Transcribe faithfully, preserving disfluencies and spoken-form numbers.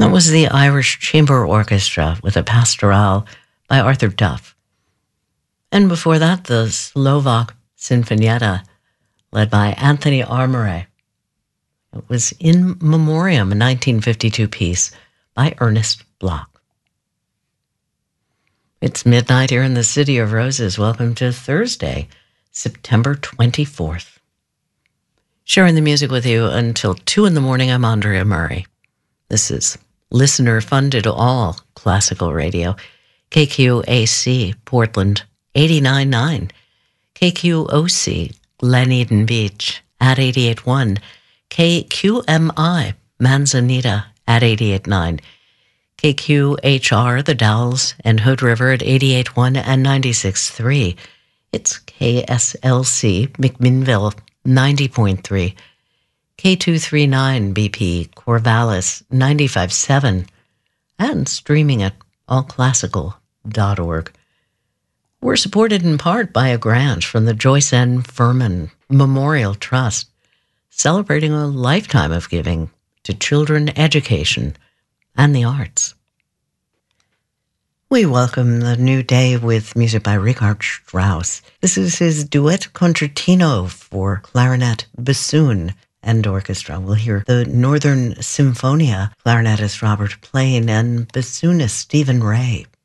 That was the Irish Chamber Orchestra with a Pastoral by Arthur Duff. And before that, the Slovak Sinfonietta, led by Anthony Armoret. It was In Memoriam, a nineteen fifty-two piece by Ernest Bloch. It's midnight here in the City of Roses. Welcome to Thursday, September twenty-fourth. Sharing the music with you until two in the morning, I'm Andrea Murray. This is listener-funded all classical radio. K Q A C, Portland, eighty-nine point nine. K Q O C, Glen Eden Beach, at eighty-eight point one. K Q M I, Manzanita, at eighty-eight point nine. K Q H R, The Dalles and Hood River at eighty-eight point one and ninety-six point three. It's K S L C, McMinnville, ninety point three. K two thirty-nine B P, Corvallis, ninety-five point seven. And streaming at all classical dot org. We're supported in part by a grant from the Joyce N. Furman Memorial Trust, celebrating a lifetime of giving to children education and the arts. We welcome the new day with music by Richard Strauss. This is his duet concertino for clarinet, bassoon, and orchestra. We'll hear the Northern Symphonia, clarinetist Robert Plain, and bassoonist Stephen Ray.